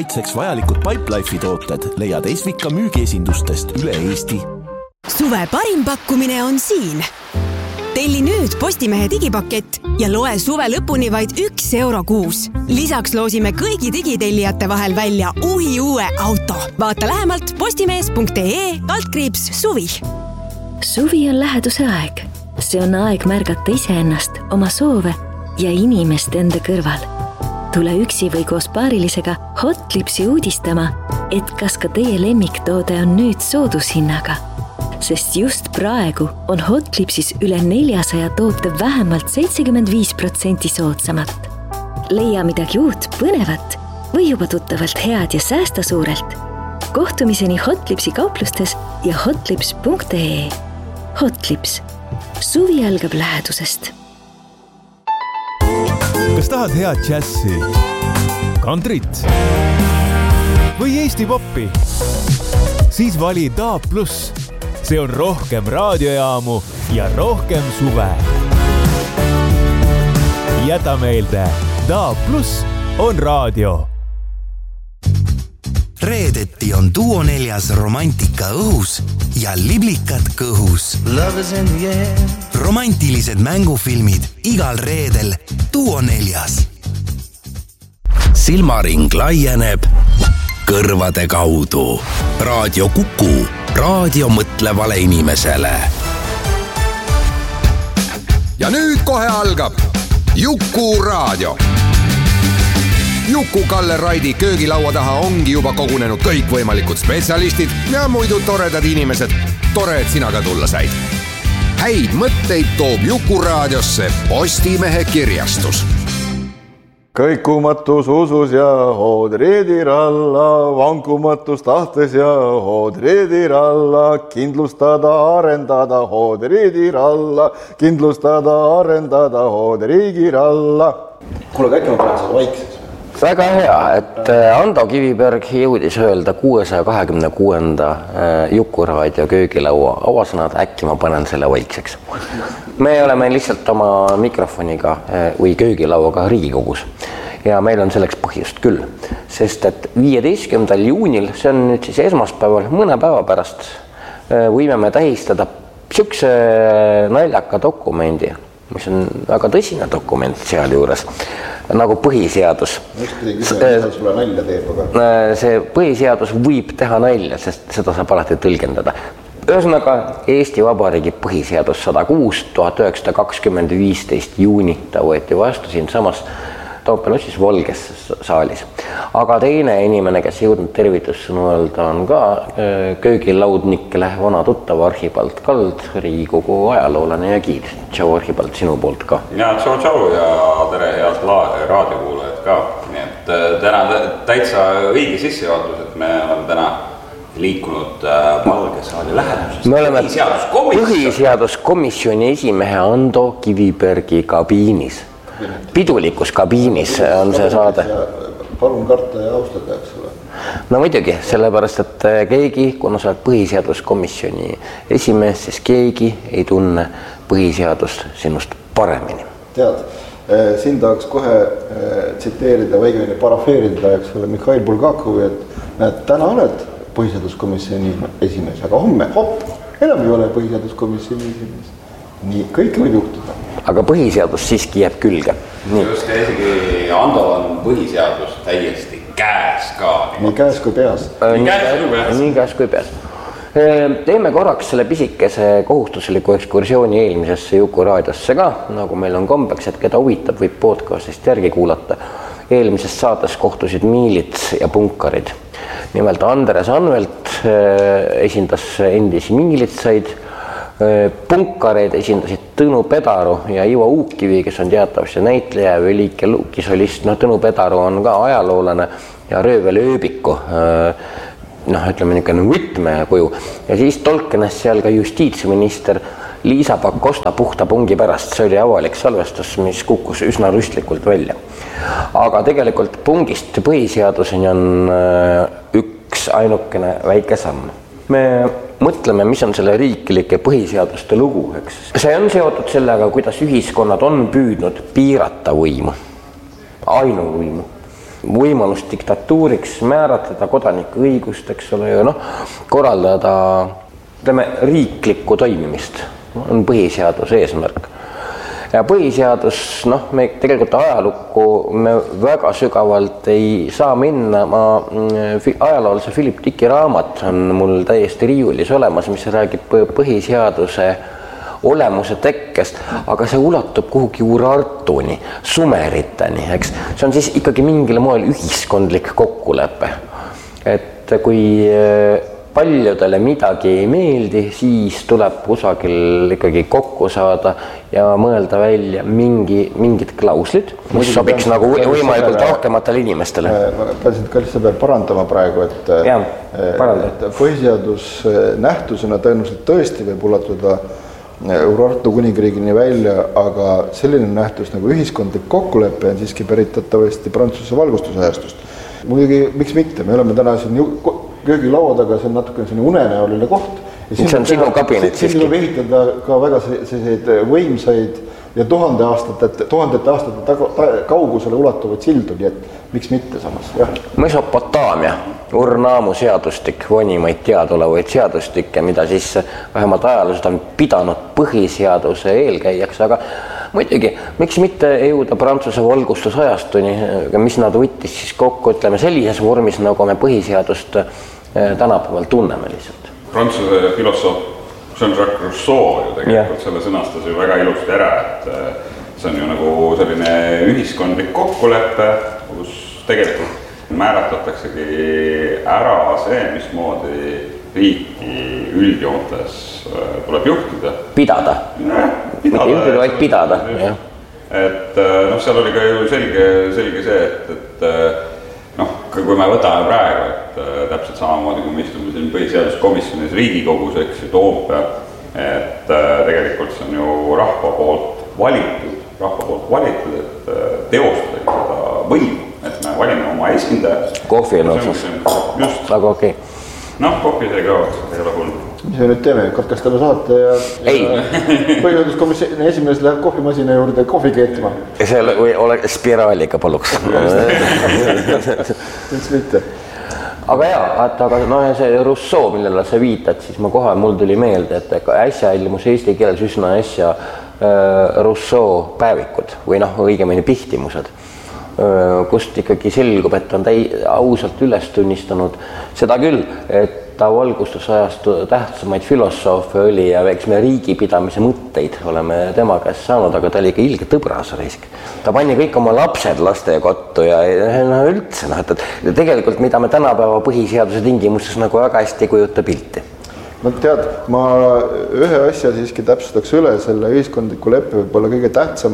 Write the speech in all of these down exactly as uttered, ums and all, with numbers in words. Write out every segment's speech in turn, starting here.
Kaitseks vajalikud Pipelife'i tooted leiad Esvika müügiesindustest üle Eesti. Suve parim pakkumine on siin. Telli nüüd Postimehe digipakett ja loe suve lõpuni vaid üks euro kuus. Lisaks loosime kõigi digitellijate vahel välja uhi uue auto. Vaata lähemalt postimees punkt ee kaldkriips suvi. Suvi on läheduse aeg. See on aeg märgata iseennast, oma soove ja inimest enda kõrval. Tule üksi või koos paarilisega Hotlipsi uudistama, et kas ka teie lemmiktoode on nüüd soodushinnaga. Sest just praegu on Hotlipsis üle neljasaja toote vähemalt seitsekümmend viis protsenti soodsamat. Leia midagi uut, põnevat või juba tuttavalt head ja säästa suurelt. Kohtumiseni Hotlipsi kauplustes ja hotlips punkt ee. Hotlips. Suvi algab lähedusest. Kas tahad head džässi, kantrit või Eesti poppi? Siis vali D A B plus. See on rohkem raadiojaamu ja rohkem suve. Jäta meelde, D A B plus on raadio. Reedeti on Duo neljas romantika õhus ja liblikad kõhus. Romantilised mängufilmid igal reedel Duo neljas. Silmaring laieneb kõrvade kaudu. Raadio Kuku, raadio mõtlevale inimesele. Ja nüüd kohe algab Juku raadio. Juku Kalle Raidi köögilaua taha ongi juba kogunenud kõik võimalikud spetsialistid ja muidu toredad inimesed. Tore, et sina ka tulla said. Häid mõtteid toob Juku raadiosse Postimehe kirjastus. Kõikumatus usus ja hood reediralla, vankumatus tahtes ja hood reediralla, kindlustada, arendada hood reediralla, kindlustada, arendada hood riigiralla. Kuule, äkki ma panen seda vaikseks? Väga hea, et Ando Kiviberg jõudis öelda kuuesaja kahekümne kuuenda Juku raadio köögilaua avasõnad, äkki ma panen selle vaikseks. Me oleme lihtsalt oma mikrofoniga või köögilauaga Riigikogus ja meil on selleks põhjust küll, sest et viieteistkümnendal juunil, see on nüüd siis esmaspäeval, mõne päeva pärast võime me tähistada sükse naljaka dokumendi, mis on väga tõsine dokument seal juures, nagu põhiseadus. Sulle nalja teeb, aga... See põhiseadus võib teha nalja, sest seda saab alati tõlgendada. Ühesõnaga, Eesti Vabariigi põhiseadus sada kuus tuhat üheksasada kakskümmend viisteist juuni ta võeti vastu siin samas Toompea lossis Valges saalis. Aga teine inimene, kes jõudnud tervitussõnu öelda, on ka köögilaudnikele vana tuttava Arhibald Kald, Riigikogu ajaloolane ja giid. Tšau Arhibald, sinu poolt ka. Ja tšau, tšau ja tere head raadiokuulajad ka. Nii et täna täitsa õige sissejuhatus, et me oleme täna liikunud Valge saali lähedusest. Me oleme põhiseaduskomisjoni esimehe Ando Kivibergi kabiinis. Pidulikus kabiinis on see saade. Palun karta ja austada, eks ole. No muidugi, sellepärast, et keegi, kuna sa oled põhiseaduskomisjoni esimees, siis keegi ei tunne põhiseadust sinust paremini. Tead, siin tahaks kohe tsiteerida või õigemini parafeerida, eks ole, Mihhail Bulgakovi, et näed, täna oled põhiseaduskomisjoni esimees, aga homme, hopp, enam ei ole põhiseaduskomisjoni esimees. Nii, kõike võib juhtuda. Aga põhiseadus siiski jääb külge. Nii. Just isegi Ando on põhiseadus täiesti käes ka. Nii käes kui peas. Nii käes kui peas. Nii käes kui peas. Teeme korraks selle pisikese kohustusliku ekskursiooni eelmisesse Juku raadiosse ka, nagu meil on kombeks, et keda huvitab, võib podcastist järgi kuulata. Eelmises saates kohtusid Miilits ja Punkarid. Nimelt Andres Anvelt esindas endisi Miilitsaid, Punkareid esindasid Tõnu Pedaru ja Ivo Uukkivi, kes on teatavasti näitleja või liike luukisolist. No, Tõnu Pedaru on ka ajaloolane ja Röövel Ööbiku, noh, ütleme niisugune võtmekuju. Ja siis tolkenes seal ka justiitsminister Liisa Pakosta puhta pungi pärast. See oli avalik salvestus, mis kukkus üsna rüstlikult välja. Aga tegelikult pungist põhiseaduseni on üks ainukene väike samm. Me mõtleme, mis on selle riiklike põhiseaduste lugu, eks. See on seotud sellega, kuidas ühiskonnad on püüdnud piirata võimu, ainuvõimu. võimalus diktatuuriks määratleda kodaniku õigust, eks ole, ja noh, korraldada ütleme, riiklikku toimimist on põhiseaduse eesmärk. Ja põhiseadus, noh, me tegelikult ajalukku me väga sügavalt ei saa minna. Ma ajaloolase Philip Dicki raamat on mul täiesti riiulis olemas, mis räägib põhiseaduse olemuse tekkest, aga see ulatub kuhugi Urartuni, Sumeriteni, eks. See on siis ikkagi mingil moel ühiskondlik kokkulepe. Et kui paljudele midagi ei meeldi, siis tuleb kusagil ikkagi kokku saada ja mõelda välja mingi, mingid klauslid, mis sobiks nagu võimalikult rohkematele inimestele. Ma pean kallis sa peab parandama praegu, et, ja, et põhiseadus nähtusena tõenäoliselt tõesti võib ulatuda Urartu kuningriigini välja, aga selline nähtus nagu ühiskondlik kokkulepe on siiski päritatavasti Prantsuse valgustusajastust. Muidugi, miks mitte, me oleme täna siin köögilaua taga, see on natuke selline unenäoline koht. See on sinu kabinet siiski. Siin tuleb ehitada ka väga selliseid võimsaid ja tuhande aastate, tuhandete aastate taga, kaugusele ulatuvad sildu, nii et miks mitte samas, jah. Mesopotaamia, Urnaamu seadustik, vanimaid teadolevaid seadustikke, mida siis vähemalt ajaloosed on pidanud põhiseaduse eelkäijaks, aga muidugi, miks mitte jõuda Prantsuse valgustusajastuni, mis nad võttis siis kokku, ütleme sellises vormis, nagu me põhiseadust tänapäeval tunneme lihtsalt. Prantsuse filosoof Jean-Jacques Rousseau ju tegelikult ja. Selle sõnastas ju väga ilusti ära, et see on ju nagu selline ühiskondlik kokkulepe, kus tegelikult määratletaksegi ära see, mismoodi riiki üldjoontes tuleb juhtida. Pidada. Ja, mitte juhtida, vaid pidada. Ja. Et noh, seal oli ka ju selge, selge see, et, et noh, kui me võtame praegu, et täpselt samamoodi, kui me istume siin põhiseaduskomisjonis Riigikogus, eks ju Toompea, et tegelikult see on ju rahva poolt valitud, rahva poolt valitud, et teostada seda võimu, et me valime oma esindajad. Kohvi on otsas. Just. Aga okei. Noh, kohvi sai ka otsas, ei ole hull. Mis me nüüd teeme? Katkestame saate ja, ja põhiseaduskomisjoni esimees läheb kohvimasina juurde kohvi keetima. See ole spiraaliga paluks. Miks mitte? Aga jaa, aga no, see Rousseau, millele sa viitad, siis ma kohe mul tuli meelde, et äsja ilmus eesti keeles üsna äsja Rousseau päevikud või noh, õigemini pihtimused, kust ikkagi selgub, et on täi, ausalt üles tunnistanud seda küll, et ta valgustusajast tähtsamaid filosoofe oli ja eks me riigipidamise mõtteid oleme tema käest saanud, aga ta oli ikka ilge tõbras risk. Ta pani kõik oma lapsed lastekottu ja no, üldse, noh, et, et tegelikult mida me tänapäeva põhiseaduse tingimustes nagu väga hästi ei kujuta pilti. Ma tead, ma ühe asja siiski täpsustaks üle, selle ühiskondliku leppe võib-olla kõige tähtsam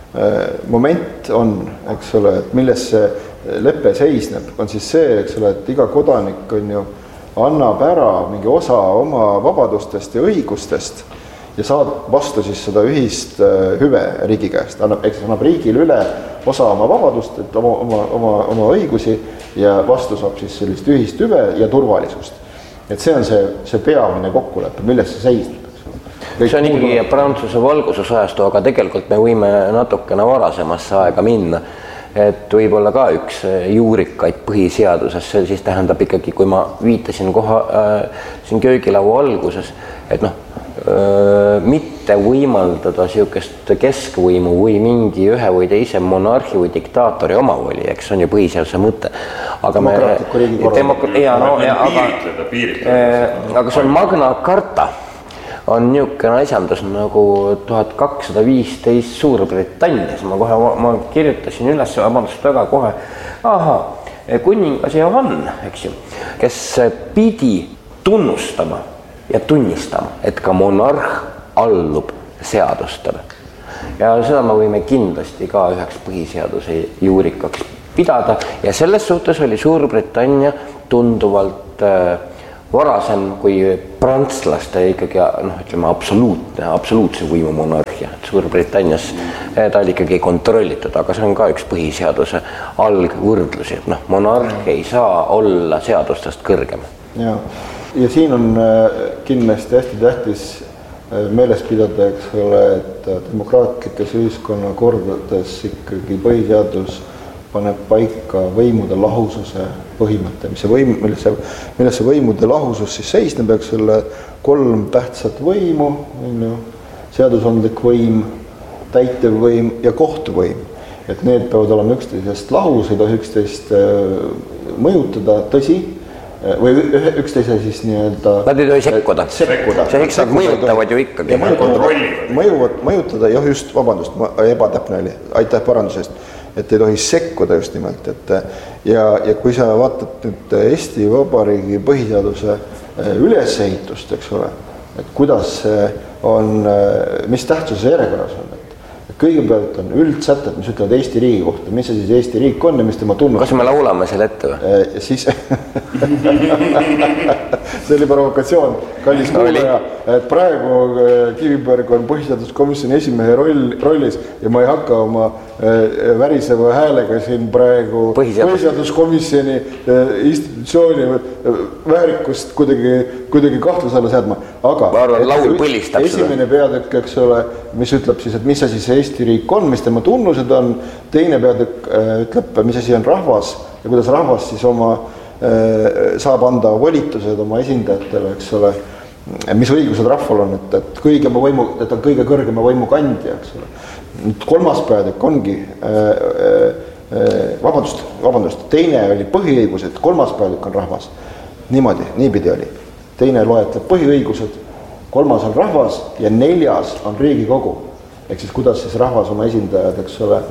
moment on, eks ole, et milles see leppe seisneb, on siis see, eks ole, et iga kodanik on ju annab ära mingi osa oma vabadustest ja õigustest ja saab vastu siis seda ühist hüve riigi käest. Annab, eks annab riigile üle osa oma vabadust, et oma, oma, oma, oma õigusi ja vastu saab siis sellist ühist hüve ja turvalisust. Et see on see, see peamine kokkulepe, milles see seisneb. See on ikkagi Prantsuse valgususajastu, aga tegelikult me võime natukene varasemasse aega minna. Et võib-olla ka üks juurikaid põhiseaduses, see siis tähendab ikkagi, kui ma viitasin koha äh, siin köögilaua alguses, et noh, äh, mitte võimaldada siukest keskvõimu või mingi ühe või teise monarhi või diktaatori omavoli, eks on ju põhiseaduse mõte. Aga me, demok- ja, no, ja, aga, äh, aga see on Magna Carta. On niisugune asjandus nagu tuhat kakssada viisteist Suurbritannias. Ma kohe ma kirjutasin üles, vabandust väga kohe, aha, kuningas Johann, eks ju, kes pidi tunnustama ja tunnistama, et ka monarh allub seadustele. Ja seda me võime kindlasti ka üheks põhiseaduse juurikaks pidada ja selles suhtes oli Suurbritannia tunduvalt varasem kui prantslaste ikkagi noh, ütleme absoluutne, absoluutse võimu monarhia. Suurbritannias ta oli ikkagi kontrollitud, aga see on ka üks põhiseaduse algvõrdlusi, et noh, monarh ei saa olla seadustest kõrgem. Ja, ja siin on kindlasti hästi tähtis meeles pidada, eks ole, et demokraatlikes ühiskonnakordades ikkagi põhiseadus paneb paika võimude lahususe põhimõte, mis see võim, milles see, milles see võimude lahusus siis seisneb, eks selle kolm tähtsat võimu, seadusandlik võim, täitevvõim ja kohtuvõim. Et need peavad olema üksteisest lahus, ei tohi üksteist mõjutada, tõsi, või üksteise siis nii-öelda... Nad ei tohi sekkuda. Sekkuda. See eks nad mõjutavad ju ikkagi. Mõjuvad, mõjutada, jah just, vabandust, ebatäpne oli, aitäh parandusest, et ei tohi sekkuda just nimelt. Et, ja, ja kui sa vaatad nüüd Eesti Vabariigi põhiseaduse ülesehitust, eks ole, et kuidas on, mis tähtsuse järjekorras on, kõigepealt on üldsätted, mis ütlevad Eesti riigi kohta, mis see siis Eesti riik on ja mis tema tunnus. Kas me laulame selle ette või? Siis see oli provokatsioon, kallis kuulaja, et praegu Kiviberg on põhiseaduskomisjoni esimehe roll, rollis ja ma ei hakka oma väriseva häälega siin praegu põhiseaduskomisjoni institutsiooni väärikust kuidagi, kuidagi kahtluse alla seadma. Aga laul põlistab esimene peatükk, eks ole, mis ütleb siis, et mis asi see Eesti riik on, mis tema tunnused on, teine peatükk ütleb, mis asi on rahvas ja kuidas rahvas siis oma saab anda volitused oma esindajatele, eks ole, mis õigused rahval on, et, et, kõige võimu, et on kõige kõrgema võimu kandja, eks ole. Nüüd kolmas peatükk ongi, vabandust, vabandust, teine oli põhiõigused, kolmas peatükk on rahvas. Niimoodi, niipidi oli. Teine loetleb põhiõigused, kolmas on rahvas ja neljas on Riigikogu. Ehk siis kuidas siis rahvas oma esindajad, eks ole,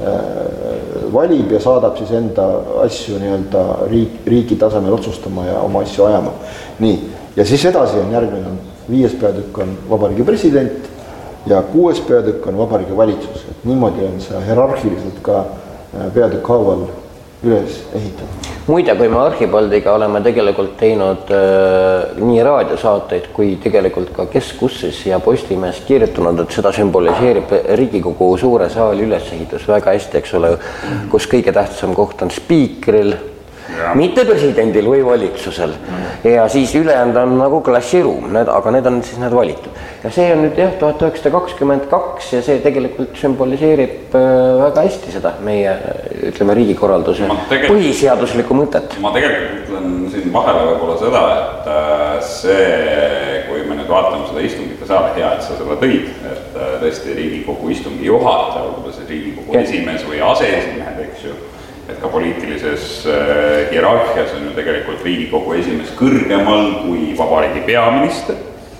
valib ja saadab siis enda asju nii-öelda riik, riigi tasemel otsustama ja oma asju ajama. Nii, ja siis edasi on järgmine, viies peatükk on Vabariigi president ja kuues peatükk on Vabariigi valitsus. Et niimoodi on see hierarhiliselt ka peatükk haaval üles ehitatud. Muide, kui me Archipaldiga oleme tegelikult teinud äh, nii raadiosaateid kui tegelikult ka Keskusses ja Postimees kirjutanud, et seda symboliseerib Riigikogu suure saali ülesehitus väga hästi, eks ole, kus kõige tähtsam koht on spiikril, ja. Mitte presidendil või valitsusel. Ja siis ülejäänud on nagu klassiruum, aga need on siis need valitud. Ja see on nüüd jah, tuhat üheksasada kakskümmend kaks ja see tegelikult symboliseerib väga hästi seda meie, ütleme, riigikorralduse põhiseaduslikku mõtet. Ma tegelikult ütlen siin vahele võib-olla seda, et see, kui me nüüd vaatame seda istungite saada, hea, et sa seda tõid, et tõesti Riigikogu istungi juhataja, olgu see Riigikogu ja. Esimees või aseesimehed, eks ju, et ka poliitilises hierarhias on ju tegelikult Riigikogu esimees kõrgemal kui vabariigi peaminister,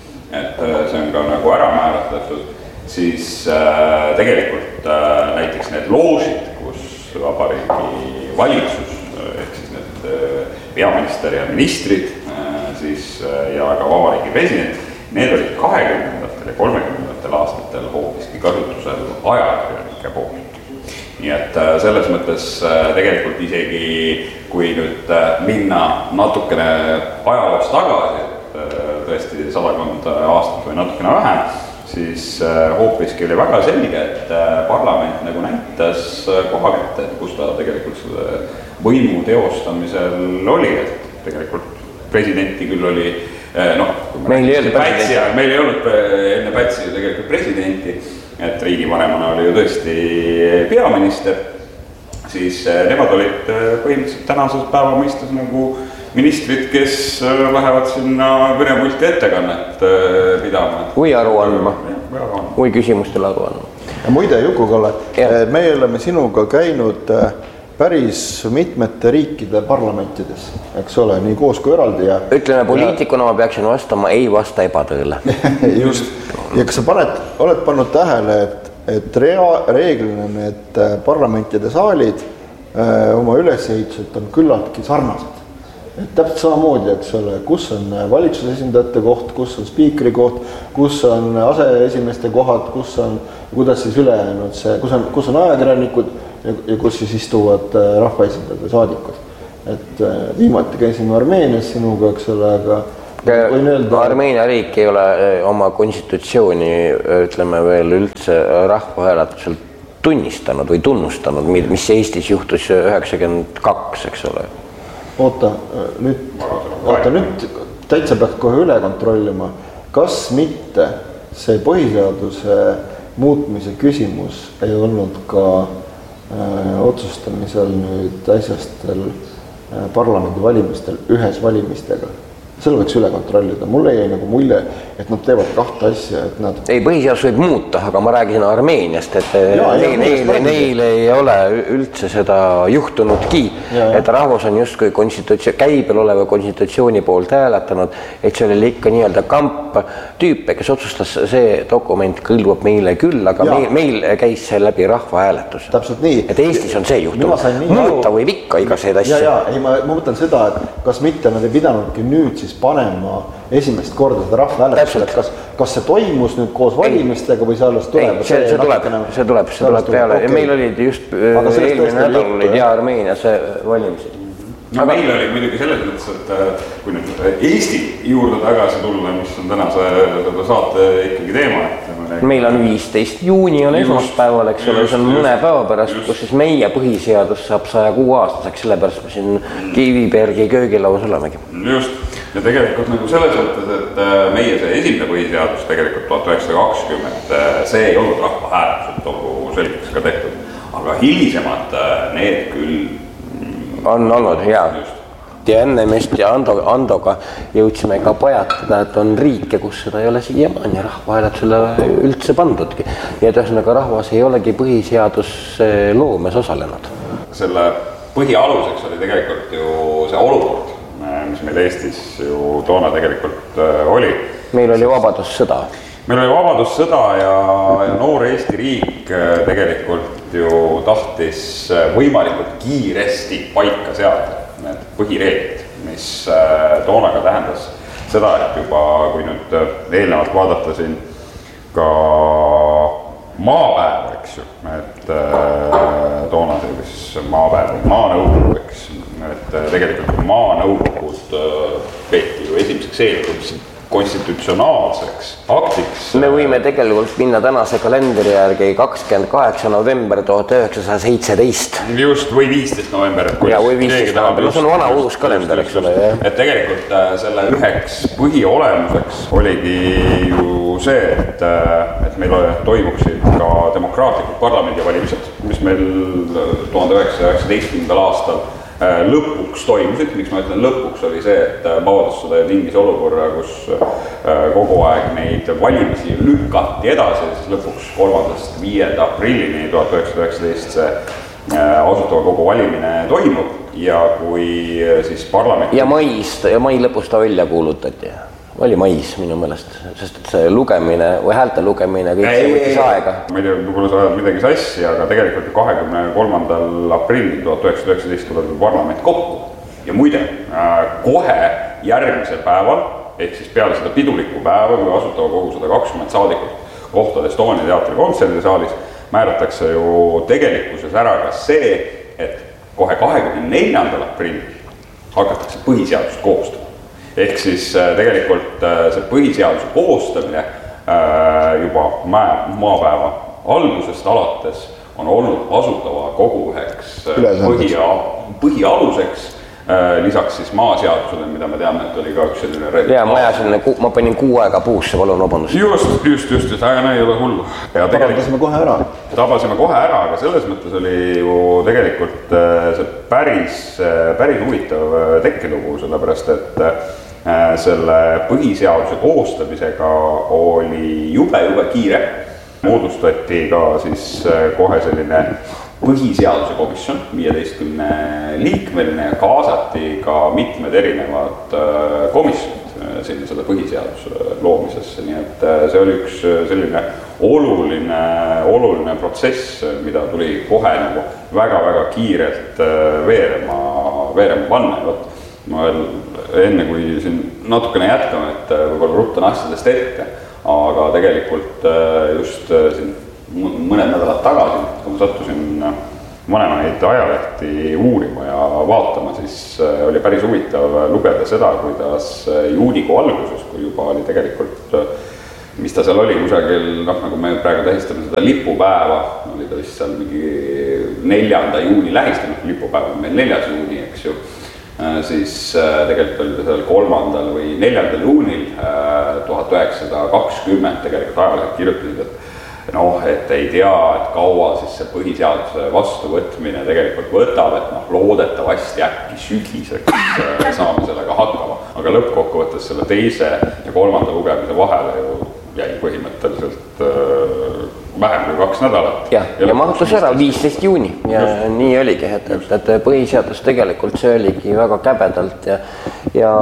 et see on ka nagu ära määratletud, siis tegelikult näiteks need loožid, kus vabariigi valitsus, ehk siis need peaminister ja ministrid siis, ja ka vabariigi president, need olid kahekümnendatel ja kolmekümnendatel aastatel hoopiski kasutusel ajakirjanike poolt. Nii et selles mõttes tegelikult isegi kui nüüd minna natukene ajaloos tagasi, et tõesti sadakond aastat või natukene vähem, siis hoopiski oli väga selge, et parlament nagu näitas koha kätte, kus ta tegelikult selle võimu teostamisel oli, et tegelikult presidenti küll oli, noh, meil ei olnud Pätsi, meil ei olnud enne Pätsi ju tegelikult presidenti, et riigivanemana oli ju tõesti peaminister, siis nemad olid põhimõtteliselt tänases päeva mõistes nagu ministrid, kes lähevad sinna kõnepulti ettekannet pidama. Või aru andma, või küsimustele aru andma. Ja muide, Juku-Kalle, me oleme sinuga käinud päris mitmete riikide parlamentides, eks ole, nii koos kui eraldi. Ja, ütleme, poliitikuna ma peaksin vastama, ei vasta ebatõele. Just. Ja kas sa paned, oled pannud tähele, et, et rea, reeglina need parlamentide saalid öö, oma ülesehitused on küllaltki sarnased. Et täpselt samamoodi, eks ole, kus on valitsuse esindajate koht, kus on spiikri koht, kus on aseesimeeste kohad, kus on, kuidas siis ülejäänud see, kus on, kus on ajakirjanikud ja, ja kus siis istuvad rahvaesindajad või saadikud. Et viimati käisime Armeenias sinuga, eks ole, aga Öelda... Armeenia riik ei ole oma konstitutsiooni, ütleme veel üldse rahvahääletusel tunnistanud või tunnustanud, mis Eestis juhtus üheksakümmend kaks, eks ole. Oota, nüüd, oota, nüüd täitsa peaks kohe üle kontrollima, kas mitte see põhiseaduse muutmise küsimus ei olnud ka otsustamisel nüüd äsjastel parlamendi valimistel ühes valimistega. Selle võiks üle kontrollida. Mulle jäi nagu mulje, et nad teevad kahte asja, et nad... Ei, põhiseadus võib muuta, aga ma räägin Armeeniast, et ja, neil, neil, neil ei ole üldse seda juhtunudki, ja, ja. Et rahvus on justkui konstitutsioon, käibel oleva konstitutsiooni poolt hääletanud, et see oli ikka nii-öelda kamp tüüpe, kes otsustas, see dokument kõlbab meile küll, aga meil, meil käis see läbi rahvahääletus. Täpselt nii. Et Eestis on see juhtunud. Muuta võib ikka igaseid asju. Ja, ja, ei, ma, ma mõtlen seda, et kas mitte nad ei pidanudki nüüd siis panema esimest korda seda rahvahääletust, et kas, kas see toimus nüüd koos valimistega või see alles tuleb? Ei, see, see, tuleb, see tuleb, see tuleb peale. Okay. Meil olid just eelmine nädal olid ja Armeenias valimised. No aga... meil oli muidugi selles mõttes, et kui nüüd Eesti juurde tagasi tulla, mis on tänase saate ikkagi teema. Et meil on viisteist juuni on esmaspäeval, eks ole, see on mõne päeva pärast, kus siis meie põhiseadus saab saja kuue aastaseks, sellepärast me siin Kivibergi köögilaus olemegi. Just, ja tegelikult nagu selles mõttes, et meie see esimene põhiseadus tegelikult tuhat üheksasada kakskümmend, see ei olnud rahvahääletused togu selgeks ka tehtud, aga hilisemad need küll on olnud, jaa. Ja enne meist ja Ando, Andoga jõudsime ka pajatada, et on riike, kus seda ei ole siiamaani rahvahääletusele üldse pandudki. Ja et ühesõnaga rahvas ei olegi põhiseaduse loomes osalenud. Selle põhialuseks oli tegelikult ju see olukord, mis meil Eestis ju toona tegelikult oli. Meil oli vabadussõda. Meil oli vabadussõda ja, ja noor Eesti riik tegelikult ju tahtis võimalikult kiiresti paika seada need põhireeglid, mis toona ka tähendas seda, et juba kui nüüd eelnevalt vaadata siin ka maapäev, eks ju, et toona see maapäev või maanõukogu, eks, et tegelikult maanõukogud peeti ju esimeseks eeldus konstitutsionaalseks aktiks. Me võime tegelikult minna tänase kalendri järgi kakskümmend kaheksa november tuhat üheksasada seitseteist. Just, või viisteist november. Ja, või viisteist november, see on vana uus kalender, eks ole. Et tegelikult selle üheks põhiolemuseks oligi ju see, et, et meil toimuksid ka demokraatlikud parlamendivalimised, mis meil tuhande üheksasaja üheksateistkümnendal aastal lõpuks toimusid, miks ma ütlen lõpuks oli see, et vabadussõda tingis olukorra, kus kogu aeg neid valimisi lükati edasi, siis lõpuks kolmandast viienda aprillini tuhat üheksasada üheksateist see asutava kogu valimine toimub ja kui siis parlament... Ja maist, ja mai lõpus ta välja kuulutati. Oli mais minu meelest, sest et see lugemine või häälte lugemine kõik see võttis aega. Ma ei tea, võib-olla sa ajad midagi sassi, aga tegelikult kahekümne kolmandal aprillil tuhat üheksasada üheksateist tuleb parlament kokku. Ja muide, kohe järgmisel päeval, ehk siis peale seda pidulikku päeva, kui asutava kogu sada kakskümmend saadikut kohtade Estonia teatri kontserdisaalis, määratakse ju tegelikkuses ära ka see, et kohe kahekümne neljandal aprillil hakatakse põhiseadust koostama. Ehk siis tegelikult see põhiseaduse koostamine juba maapäeva algusest alates on olnud asutava kogu üheks põhialuseks, lisaks siis maaseadusele, mida me teame, et oli ka üks selline reed. Ja ma, selline, ma panin kuu aega puusse, palun vabandust. Just, just, just, just, aga ei ole hullu. Tabasime kohe ära. Tabasime kohe ära, aga selles mõttes oli ju tegelikult see päris, päris huvitav tekkelugu, sellepärast et selle põhiseaduse koostamisega oli jube-jube kiire. Moodustati ka siis kohe selline põhiseaduse komisjon, viieteistkümne liikmeline ja kaasati ka mitmed erinevad komisjonid sinna selle põhiseaduse loomisesse, nii et see oli üks selline oluline, oluline protsess, mida tuli kohe nagu väga-väga kiirelt veerema, veerema panna. Võt, ma veel enne kui siin natukene jätkame, et võib-olla ruttan asjadest ette, aga tegelikult just siin mõned nädalad tagasi, kui ma sattusin vanemaid ajalehti uurima ja vaatama, siis oli päris huvitav lugeda seda, kuidas juunikuu alguses, kui juba oli tegelikult, mis ta seal oli kusagil, noh, nagu me praegu tähistame seda lipupäeva, oli ta vist seal mingi neljanda juuni lähistanud, lipupäev on meil neljas juuni, eks ju, siis tegelikult oli ta seal kolmandal või neljandal juunil tuhat üheksasada kakskümmend tegelikult ajalehed kirjutasid, et noh, et ei tea, et kaua siis see põhiseaduse vastuvõtmine tegelikult võtab, et noh, loodetavasti äkki sügiseks saame sellega hakkama. Aga lõppkokkuvõttes selle teise ja kolmanda lugemise vahele ju jäi põhimõtteliselt äh, vähem kui kaks nädalat. Ja, ja, ja mahtus ära viisteist juuni ja just. Nii oligi, et, et, et põhiseadus tegelikult see oligi väga käbedalt ja, ja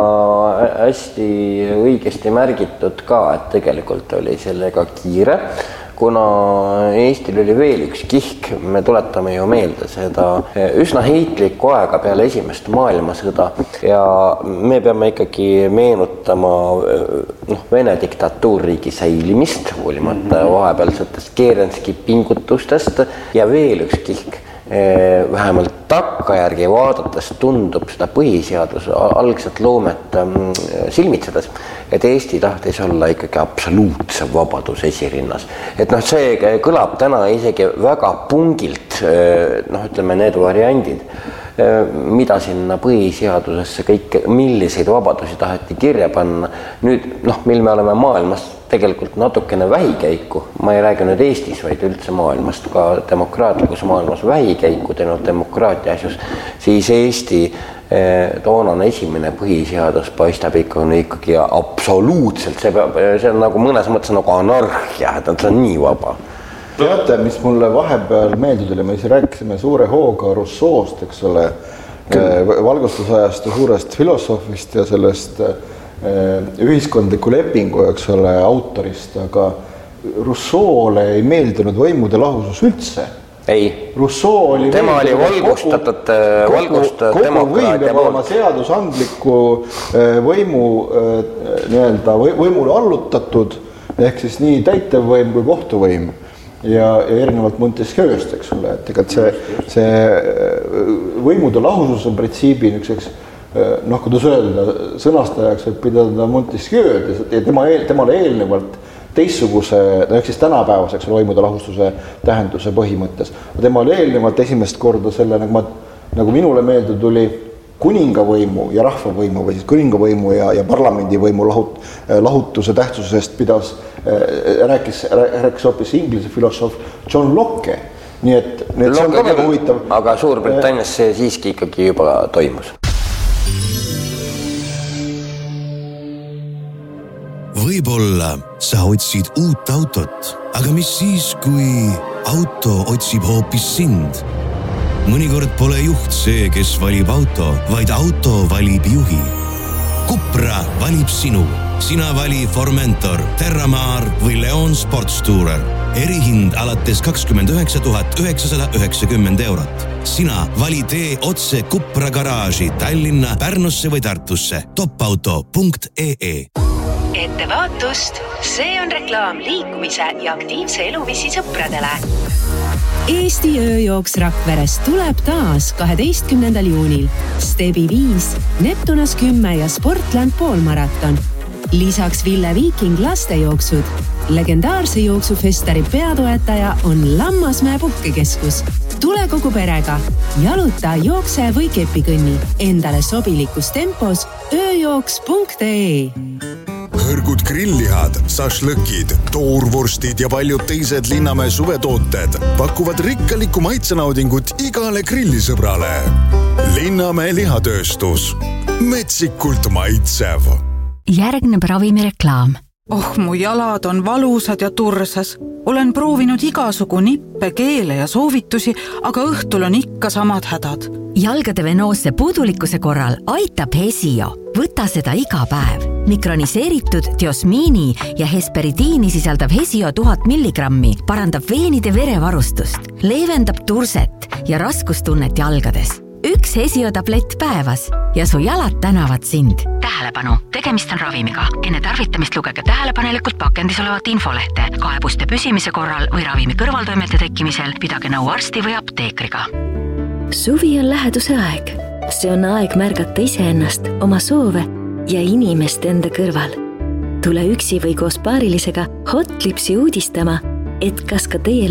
hästi õigesti märgitud ka, et tegelikult oli sellega kiire, kuna Eestil oli veel üks kihk, me tuletame ju meelde seda üsna heitlikku aega peale esimest maailmasõda ja me peame ikkagi meenutama noh, Vene diktatuurriigi säilimist, hoolimata vahepealsetest Kerenski pingutustest ja veel üks kihk, vähemalt takkajärgi vaadates tundub seda põhiseaduse algset loomet silmitsedes, et Eesti tahtis olla ikkagi absoluutse vabaduse esirinnas. Et noh, see kõlab täna isegi väga pungilt, noh, ütleme need variandid, mida sinna põhiseadusesse kõik, milliseid vabadusi taheti kirja panna. Nüüd, noh, mil me oleme maailmas tegelikult natukene vähikäiku, ma ei räägi nüüd Eestis, vaid üldse maailmast, ka demokraatlikus maailmas vähikäiku teinud demokraatia asjus, siis Eesti toonane esimene põhiseadus paistab ikkagi, ikkagi absoluutselt, see, peab, see on nagu mõnes mõttes nagu anarhia, et see on nii vaba. Teate, mis mulle vahepeal meeldib tuli, me siis rääkisime suure hooga Rousseau'st, eks ole, valgustusajast ja suurest filosoofist ja sellest ühiskondliku lepingu, eks ole, autorist, aga Rousseau'le ei meeldinud võimude lahusus üldse. Ei, Rousseau oli tema oli valgustatud, valgust kogu, kogu võim peab olema seadusandliku võimu nii-öelda võimule allutatud, ehk siis nii täitevvõim kui kohtuvõim. Ja, ja erinevalt Montesquieu'st, eks ole, et ega see, see võimude lahusus on printsiibi niiseks, noh, kuidas öelda, sõnastajaks võib pidada Montesquieu'd ja tema eel, temale eelnevalt teistsuguse, ehk siis tänapäevaseks võimude lahustuse tähenduse põhimõttes. Tema oli eelnevalt esimest korda selle, nagu, ma, nagu minule meeldib, tuli kuningavõimu ja rahvavõimu või siis kuningavõimu ja, ja parlamendivõimu lahut, lahutuse tähtsusest pidas, rääkis, rääkis hoopis inglise filosoof John Locke. Nii et, nii et see on ka väga huvitav. Aga Suurbritannias see siiski ikkagi juba toimus. Võib-olla sa otsid uut autot, aga mis siis, kui auto otsib hoopis sind? Mõnikord pole juht see, kes valib auto, vaid auto valib juhi. Cupra valib sinu. Sina vali Formentor, Terramar või Leon Sportstourer. Erihind alates kakskümmend üheksa tuhat üheksasada üheksakümmend eurot. Sina vali tee otse Cupra garaaži Tallinna, Pärnusse või Tartusse. topauto punkt ee. Ettevaatust, see on reklaam liikumise ja aktiivse eluviisi sõpradele. Eesti ööjooks Rakverest tuleb taas kaheteistkümnendal juunil. Stebi viis, Neptunas kümme ja Sportland poolmaraton. Lisaks Ville Viiking lastejooksud. Legendaarse jooksufestari peatoetaja on Lammasmäe puhkekeskus. Tule kogu perega. Jaluta, jookse või kepikõnni. Endale sobilikus tempos ööjooks punkt ee. Hõrgud grillihad, sašlõkid, toorvorstid ja paljud teised Linnamäe suvetooted pakuvad rikkalikku maitsenaudingut igale grillisõbrale. Linnamäe lihatööstus. Metsikult maitsev. Järgneb ravimireklaam. Oh, mu jalad on valusad ja tursas. Olen proovinud igasugu nippe, keele ja soovitusi, aga õhtul on ikka samad hädad. Jalgade venoosse puudulikkuse korral aitab Hesio. Võta seda iga päev. Mikroniseeritud diosmiini ja hesperidiini sisaldav Hesio tuhat milligrammi parandab veenide verevarustust, leevendab turset ja raskustunnet jalgades. Üks Hesio tablett päevas ja su jalad tänavad sind. Tähelepanu, tegemist on ravimiga. Enne tarvitamist lugege tähelepanelikult pakendis olevat infolehte. Kaebuste püsimise korral või ravimi kõrvaltoimete tekkimisel pidage nõu arsti või apteekriga. Suvi on läheduse aeg. See on aeg märgata iseennast, oma soove ja inimest enda kõrval. Tule üksi või koos paarilisega Hotlipsi uudistama, et kas ka teie